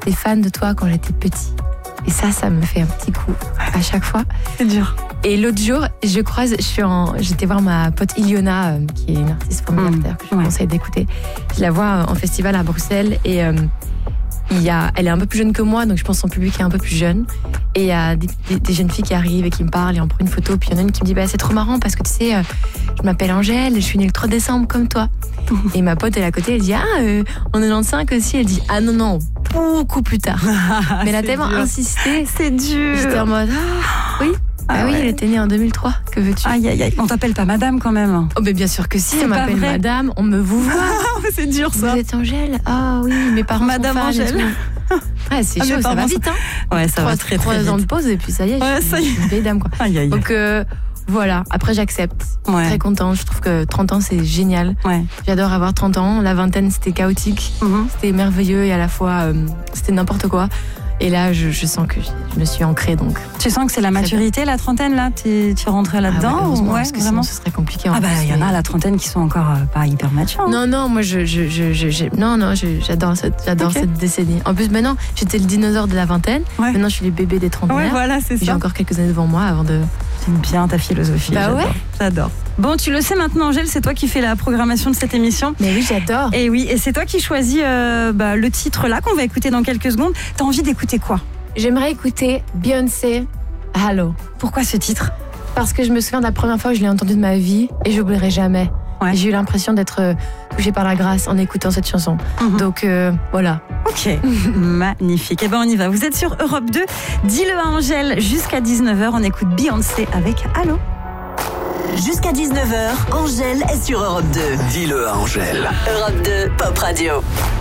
j'étais fan de toi quand j'étais petit. Et ça me fait un petit coup à chaque fois. C'est dur. Et l'autre jour, j'étais voir ma pote Iliona, qui est une artiste formidable que je vous conseille d'écouter. Je la vois en festival à Bruxelles et elle est un peu plus jeune que moi, donc je pense que son public est un peu plus jeune. Et il y a des jeunes filles qui arrivent et qui me parlent et on prend une photo. Puis il y en a une qui me dit c'est trop marrant parce que tu sais, je m'appelle Angèle et je suis née le 3 décembre comme toi. Et ma pote elle est à côté, elle dit en 95 aussi. Elle dit non, beaucoup plus tard. Mais elle a tellement insisté. C'est dur. J'étais en mode oui. Oui, elle était née en 2003. Que veux-tu? Aïe. On t'appelle pas madame quand même? Oh, mais bien sûr que si, on m'appelle madame, on me vous voit. C'est dur ça. Vous êtes Angèle? Ah oui, mes parents Madame sont fans. Angèle. C'est chaud, ça va vite. Ouais, ça va très très vite. 3 ans de pause et puis ça y est, je suis une vieille dame quoi. Aïe. Donc voilà, après j'accepte. Très contente, je trouve que 30 ans c'est génial. J'adore avoir 30 ans, la vingtaine c'était chaotique, c'était merveilleux et à la fois c'était n'importe quoi. Et là, je sens que je me suis ancrée. Donc. Tu sens que c'est la maturité, la trentaine, là? Tu es rentrée là-dedans? Parce que vraiment, ce serait compliqué. Il y en a à la trentaine qui sont encore pas hyper matures. Non, moi, j'adore cette décennie. En plus, maintenant, j'étais le dinosaure de la vingtaine. Maintenant, je suis les bébés des trentenaires. Ouais, voilà, c'est ça. J'ai encore quelques années devant moi avant de... J'aime bien ta philosophie. J'adore. Bon, tu le sais maintenant, Angèle, c'est toi qui fais la programmation de cette émission. Mais oui, j'adore. Et c'est toi qui choisis le titre là qu'on va écouter dans quelques secondes. T'as envie d'écouter quoi? J'aimerais écouter Beyoncé, Hello. Pourquoi ce titre? Parce que je me souviens de la première fois que je l'ai entendu de ma vie et j'oublierai jamais. J'ai eu l'impression d'être touchée par la grâce en écoutant cette chanson. Donc voilà. Ok, magnifique. On y va. Vous êtes sur Europe 2. Dis-le à Angèle jusqu'à 19h. On écoute Beyoncé avec Hello. Jusqu'à 19h, Angèle est sur Europe 2. Dis-le à Angèle. Europe 2, Pop Radio.